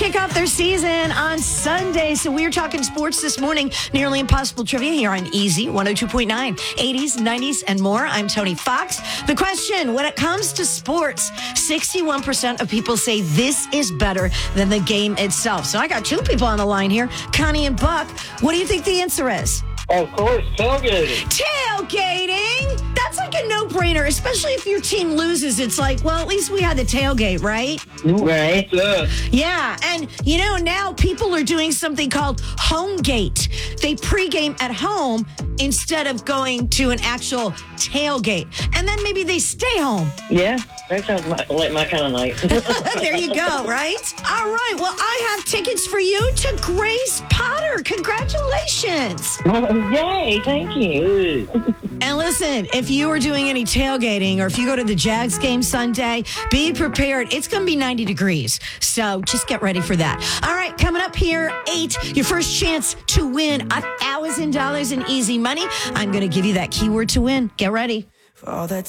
kick off their season on Sunday. So we're talking sports this morning. Nearly Impossible Trivia here on Easy 102.9, 80s, 90s, and more. I'm Tony Fox. The question, when it comes to sports, 61% of people say this is better than the game itself. So I got two people on the line here, Connie and Buck. What do you think the answer is? Of course, tailgating. Tailgating? That's like a no-brainer, especially if your team loses. It's like, well, at least we had the tailgate, right? Right. Yeah, and now people are doing something called home gate. They pregame at home instead of going to an actual tailgate. And then maybe they stay home. Yeah, that sounds like my kind of night. There you go, right? All right, well, I have tickets for you to Grace Potter. Congratulations. Yay, thank you. And listen, if you are doing any tailgating or if you go to the Jags game Sunday, be prepared. It's going to be 90 degrees. So just get ready for that. All right, coming up here, 8, your first chance to win $1,000 in easy money. I'm going to give you that keyword to win. Get ready. For all that